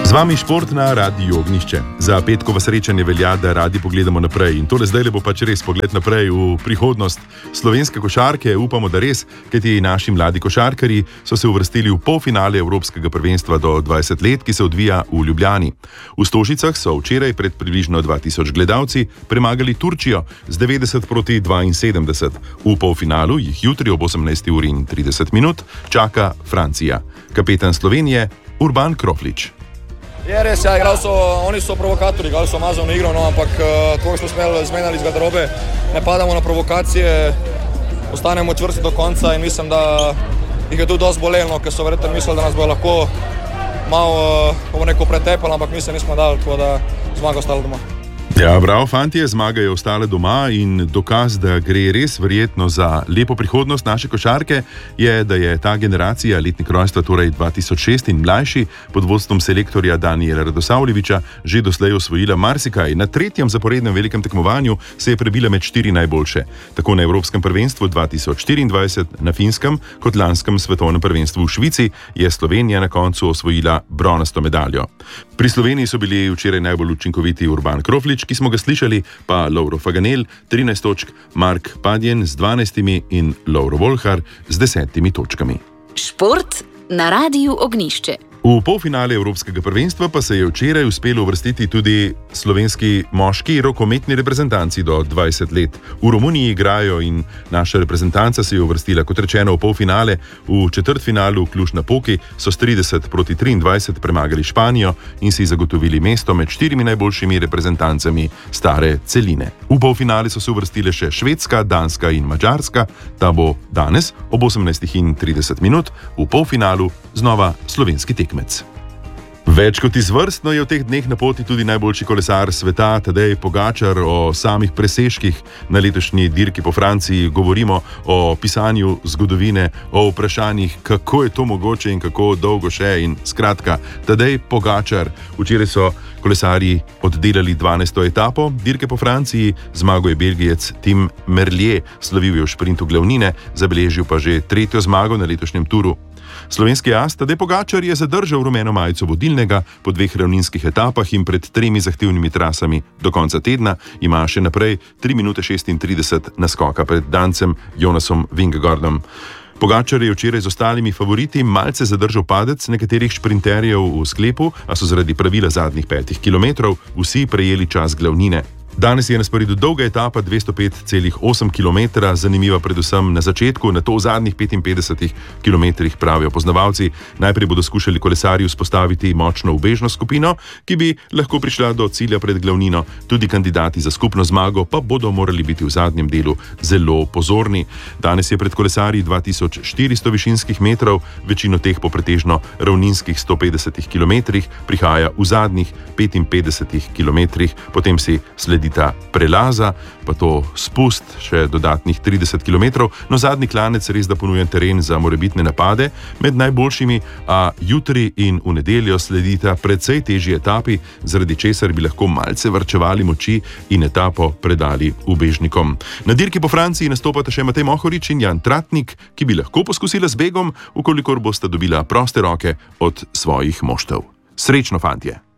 Z vami šport na Radiu Ognjišče. Za petkovo srečanje velja, da radi pogledamo naprej. In tole zdaj bo pač res pogled naprej v prihodnost slovenske košarke. Upamo, da res, kajti naši mladi košarkarji so se uvrstili v polfinale Evropskega prvenstva do 20 let, ki se odvija v Ljubljani. V Stožicah so včeraj pred približno 2000 gledalci premagali Turčijo z 90-72. V polfinalu jih jutri ob 18:30 čaka Francija. Kapetan Slovenije Urban Kroflič. Je res, ja, oni so provokatorji, igrali so mazovno igro, ampak to smo zmenjali iz garderobe, ne padamo na provokacije, ostanemo čvrsti do konca in mislim, da jih je tudi dosti bolelo, ker so verjetno mislili, da nas bo lahko malo pretepali, ampak mi se nismo dali, tako da zmaga ostala doma. Ja, bravo, fantje, zmaga je ostala doma in dokaz, da gre res verjetno za lepo prihodnost naše košarke, je, da je ta generacija letnik rojstva, torej 2006 in mlajši, pod vodstvom selektorja Danijela Radosavljevića, že doslej osvojila marsikaj. Na tretjem zaporednem velikem tekmovanju se je prebila med 4 najboljše. Tako na Evropskem prvenstvu 2024 na Finskem, kot lanskem svetovnem prvenstvu v Švici, je Slovenija na koncu osvojila bronasto medaljo. Pri Sloveniji so bili včeraj najbolj učinkoviti Urban Kroflič, ki smo ga slišali, pa Lovro Faganel 13 točk, Mark Padjen z 12 in Lovro Volhar z 10 točkami. Šport na Radiu Ognjišče. V polfinale Evropskega prvenstva pa se je včeraj uspelo uvrstiti tudi slovenski moški rokometni reprezentanci do 20 let. V Romuniji igrajo in naša reprezentanca se je uvrstila, kot rečeno, v polfinale. V četrtfinalu v Cluj-Napoki so s 30-23 premagali Španijo in si zagotovili mesto med 4 najboljšimi reprezentancami stare celine. V polfinale so se uvrstile še Švedska, Danska in Madžarska. Ta bo danes ob 18:30 v polfinalu znova slovenski tekmec. Več kot izvrstno je v teh dneh na poti tudi najboljši kolesar sveta Tadej Pogačar. O samih presežkih na letošnji dirki po Franciji govorimo, o pisanju zgodovine, o vprašanjih, kako je to mogoče in kako dolgo še. In skratka, Tadej Pogačar. Včeraj so kolesarji oddelali 12. etapo dirke po Franciji. Zmago je Belgijec Tim Merlier, slavil je v šprintu glavnine, zabeležil pa že 3. zmago na letošnjem turu. Slovenski as Tadej Pogačar je zadržal rumeno majico vodilnega po 2 ravninskih etapah in pred 3 zahtevnimi trasami. Do konca tedna ima še naprej 3 minute 36 naskoka pred Dancem Jonasom Vingegaardom. Pogačar je včeraj z ostalimi favoriti malce zadržal padec nekaterih šprinterjev v sklepu, a so zaradi pravila zadnjih 5 kilometrov vsi prejeli čas glavnine. Danes je na sporedu dolga etapa 205,8 km, zanimiva predvsem na začetku, nato v zadnjih 55 km, pravijo poznavalci. Najprej bodo skušali kolesarji vzpostaviti močno ubežno skupino, ki bi lahko prišla do cilja pred glavnino. Tudi kandidati za skupno zmago pa bodo morali biti v zadnjem delu zelo pozorni. Danes je pred kolesarji 2400 višinskih metrov, večino teh po pretežno ravninskih 150 km, prihaja v zadnjih 55 km, potem si sledi ta prelaza, pa to spust še dodatnih 30 km, no zadnji klanec res da ponuja teren za morebitne napade med najboljšimi, a jutri in v nedeljo sledita precej težji etapi, zaradi česar bi lahko malce varčevali moči in etapo predali ubežnikom. Na dirki po Franciji nastopata še Matej Mohorič in Jan Tratnik, ki bi lahko poskusila z begom, ukolikor bosta dobila proste roke od svojih moštev. Srečno, fantje!